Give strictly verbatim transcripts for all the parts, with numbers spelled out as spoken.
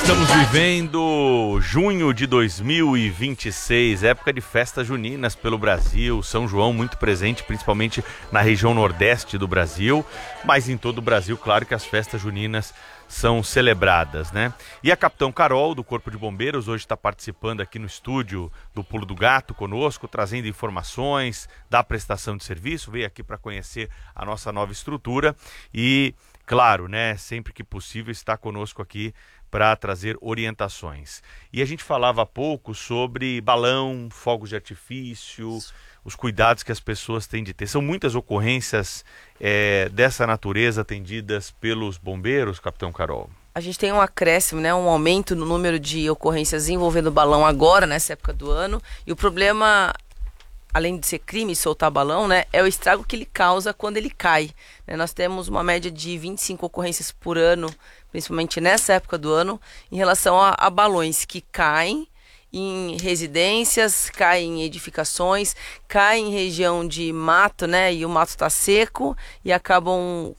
Estamos vivendo junho de dois mil e vinte e seis, época de festas juninas pelo Brasil, São João muito presente, principalmente na região nordeste do Brasil, mas em todo o Brasil, claro que as festas juninas são celebradas, né? E a Capitão Carol, do Corpo de Bombeiros, hoje está participando aqui no estúdio do Pulo do Gato conosco, trazendo informações da prestação de serviço, veio aqui para conhecer a nossa nova estrutura e, claro, né, sempre que possível está conosco aqui para trazer orientações. E a gente falava há pouco sobre balão, fogos de artifício, os cuidados que as pessoas têm de ter. São muitas ocorrências é, dessa natureza atendidas pelos bombeiros, Capitão Carol? A gente tem um acréscimo, né, um aumento no número de ocorrências envolvendo balão agora, nessa época do ano. E o problema, além de ser crime soltar balão, né, é o estrago que ele causa quando ele cai. Né, nós temos uma média de vinte e cinco ocorrências por ano, principalmente nessa época do ano, em relação a, a balões que caem em residências, caem em edificações, caem em região de mato, né, e o mato está seco e acabam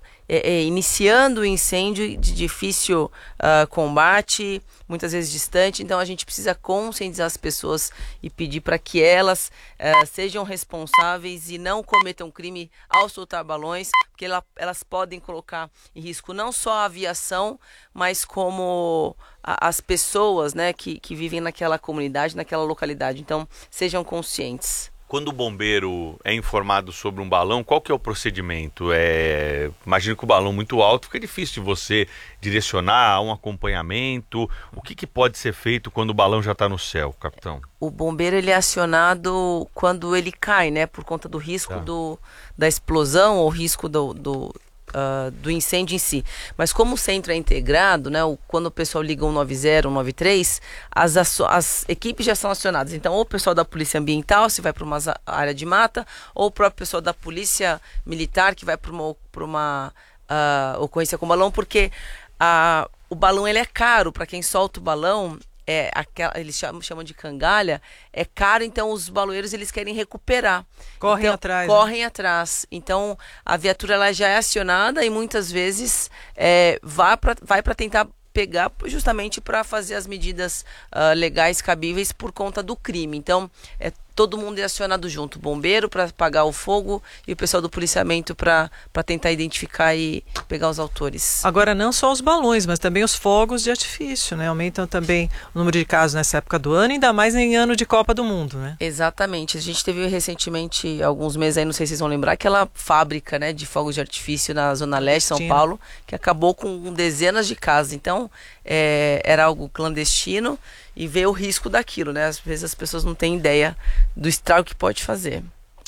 é, é, iniciando o incêndio de difícil uh, combate, muitas vezes distante. Então a gente precisa conscientizar as pessoas e pedir para que elas uh, sejam responsáveis e não cometam crime ao soltar balões, porque ela, elas podem colocar em risco não só a aviação, mas como a, as pessoas, né, que, que vivem naquela comunidade, naquela localidade. Então sejam conscientes. Quando o bombeiro é informado sobre um balão, qual que é o procedimento? É... Imagino que o balão muito alto, fica difícil de você direcionar a um acompanhamento. O que, que pode ser feito quando o balão já está no céu, capitão? O bombeiro ele é acionado quando ele cai, né? Por conta do risco tá. do, da explosão ou risco do... do... Uh, do incêndio em si. Mas como o centro é integrado, né, o, quando o pessoal liga um nove zero, um nove três, as, as, as equipes já são acionadas. Então, ou o pessoal da Polícia Ambiental, se vai para uma área de mata, ou o próprio pessoal da Polícia Militar, que vai para uma, pra uma uh, ocorrência com balão, porque uh, o balão ele é caro. Para quem solta o balão, é aquela, eles chamam, chamam de cangalha, é caro, então os baloeiros eles querem recuperar. Correm então, atrás. Correm né? atrás. Então a viatura ela já é acionada e muitas vezes é, vai para vai para tentar pegar justamente para fazer as medidas uh, legais cabíveis por conta do crime. Então é todo mundo é acionado junto, o bombeiro para apagar o fogo e o pessoal do policiamento para tentar identificar e pegar os autores. Agora, não só os balões, mas também os fogos de artifício, né? Aumentam também o número de casos nessa época do ano, ainda mais em ano de Copa do Mundo, né? Exatamente. A gente teve recentemente, alguns meses aí, não sei se vocês vão lembrar, aquela fábrica, né, de fogos de artifício na Zona Leste, São Clandestino. Paulo, que acabou com dezenas de casas. Então, é, era algo clandestino e veio o risco daquilo, né? Às vezes as pessoas não têm ideia do estrago que pode fazer.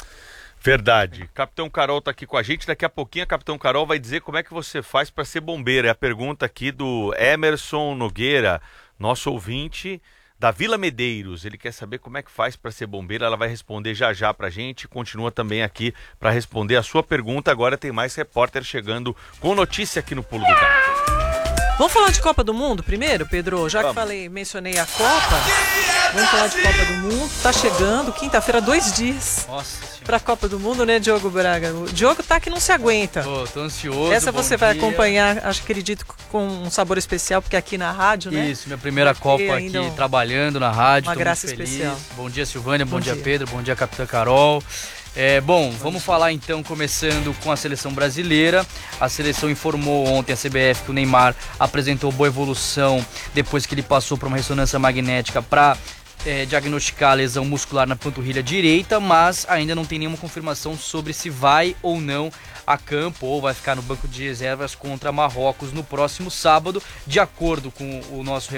Verdade. Capitão Carol está aqui com a gente. Daqui a pouquinho a Capitão Carol vai dizer como é que você faz para ser bombeira. É a pergunta aqui do Emerson Nogueira, nosso ouvinte da Vila Medeiros. Ele quer saber como é que faz para ser bombeira. Ela vai responder já já para a gente. Continua também aqui para responder a sua pergunta. Agora tem mais repórter chegando com notícia aqui no Pulo do Gato. Vamos falar de Copa do Mundo primeiro, Pedro? Já Vamos. que falei, mencionei a Copa, vamos falar de Copa do Mundo. Tá chegando, quinta-feira, dois dias para a Copa do Mundo, né, Diogo Braga? O Diogo tá que não se aguenta. Tô, tô ansioso. Essa você vai dia. acompanhar, acho que acredito, com um sabor especial, porque aqui na rádio, né? Isso, minha primeira Copa aqui, um... trabalhando na rádio. Uma tô graça muito feliz. especial. Bom dia, Silvânia. Bom, Bom dia, dia, Pedro. Bom dia, Capitã Carol. É, bom, vamos falar então, começando com a seleção brasileira. A seleção informou ontem, a C B F, que o Neymar apresentou boa evolução depois que ele passou por uma ressonância magnética para é, diagnosticar a lesão muscular na panturrilha direita, mas ainda não tem nenhuma confirmação sobre se vai ou não a campo ou vai ficar no banco de reservas contra Marrocos no próximo sábado. De acordo com o nosso